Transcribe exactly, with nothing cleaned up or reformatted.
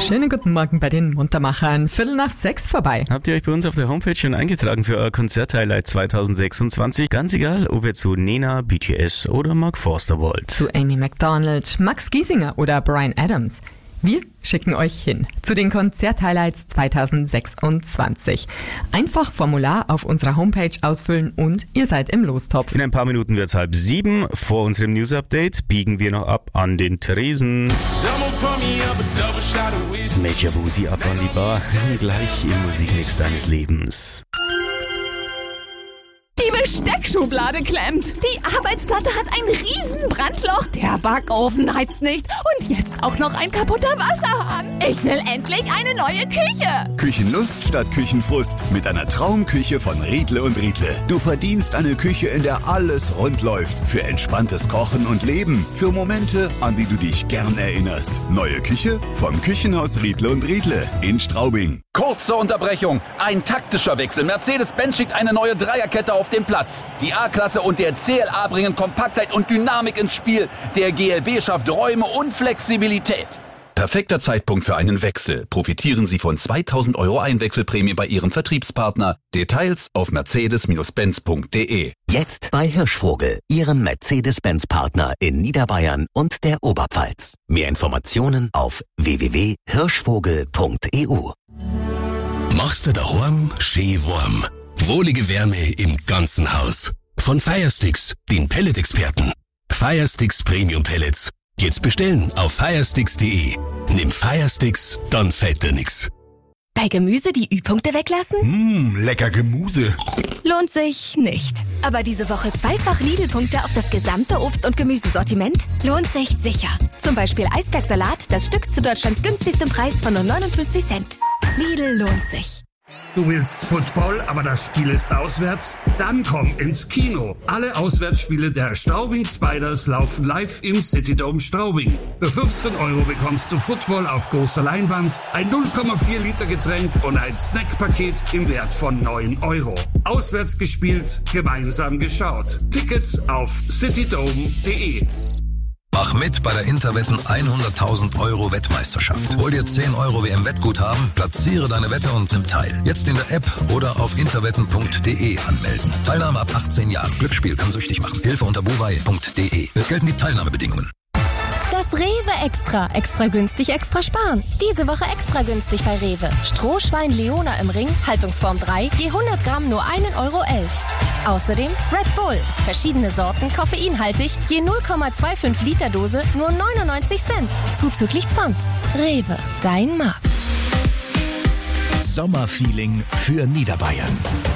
Schönen guten Morgen bei den Muntermachern. Viertel nach sechs vorbei. Habt ihr euch bei uns auf der Homepage schon eingetragen für euer Konzert-Highlight zwanzig sechsundzwanzig? Ganz egal, ob ihr zu Nena, B T S oder Mark Forster wollt. Zu Amy Macdonald, Max Giesinger oder Bryan Adams. Wir schicken euch hin zu den Konzert-Highlights zwanzig sechsundzwanzig. Einfach Formular auf unserer Homepage ausfüllen und ihr seid im Lostopf. In ein paar Minuten wird's halb sieben. Vor unserem News-Update biegen wir noch ab an den Tresen. Major Boozy ab an die Bar. Gleich im Musikmix deines Lebens. Die Besteckschublade klemmt. Die Arbeitsplatte hat ein riesen Brandloch. Der Backofen heizt nicht. Und jetzt auch noch ein kaputter Wasserhahn. Ich will endlich eine neue Küche. Küchenlust statt Küchenfrust. Mit einer Traumküche von Riedle und Riedle. Du verdienst eine Küche, in der alles rund läuft. Für entspanntes Kochen und Leben. Für Momente, an die du dich gern erinnerst. Neue Küche vom Küchenhaus Riedle und Riedle in Straubing. Kurze Unterbrechung. Ein taktischer Wechsel. Mercedes-Benz schickt eine neue Dreierkette auf den Platz. Die A-Klasse und der C L A bringen Kompaktheit und Dynamik ins Spiel. Der G L B schafft Räume und Flexibilität. Perfekter Zeitpunkt für einen Wechsel. Profitieren Sie von zweitausend Euro Einwechselprämie bei Ihrem Vertriebspartner. Details auf mercedes Benz punkt de. Jetzt bei Hirschvogel, Ihrem Mercedes-Benz-Partner in Niederbayern und der Oberpfalz. Mehr Informationen auf w w w punkt hirschvogel punkt e u. Machst du daheim schön warm. Wohlige Wärme im ganzen Haus. Von Firesticks, den Pellet-Experten. Firesticks Premium Pellets. Jetzt bestellen auf firesticks punkt de. Nimm Firesticks, dann fällt dir nix. Bei Gemüse die Ü-Punkte weglassen? Mmh, lecker Gemüse. Lohnt sich nicht. Aber diese Woche zweifach Lidl-Punkte auf das gesamte Obst- und Gemüsesortiment? Lohnt sich sicher. Zum Beispiel Eisbergsalat, das Stück zu Deutschlands günstigstem Preis von nur neunundfünfzig Cent. Lidl lohnt sich. Du willst Football, aber das Spiel ist auswärts? Dann komm ins Kino. Alle Auswärtsspiele der Straubing Spiders laufen live im Citydome Straubing. Für fünfzehn Euro bekommst du Football auf großer Leinwand, ein null Komma vier Liter Getränk und ein Snackpaket im Wert von neun Euro. Auswärts gespielt, gemeinsam geschaut. Tickets auf citydome punkt de. Mach mit bei der Interwetten hunderttausend Euro Wettmeisterschaft. Hol dir zehn Euro W M-Wettguthaben, platziere deine Wette und nimm teil. Jetzt in der App oder auf interwetten punkt de anmelden. Teilnahme ab achtzehn Jahren. Glücksspiel kann süchtig machen. Hilfe unter buwei punkt de. Es gelten die Teilnahmebedingungen. Das Rewe Extra. Extra günstig, extra sparen. Diese Woche extra günstig bei Rewe. Strohschwein Leona im Ring, Haltungsform drei, je hundert Gramm nur ein Euro elf. Außerdem Red Bull. Verschiedene Sorten, koffeinhaltig, je null Komma fünfundzwanzig Liter Dose, nur neunundneunzig Cent. Zuzüglich Pfand. Rewe, dein Markt. Sommerfeeling für Niederbayern.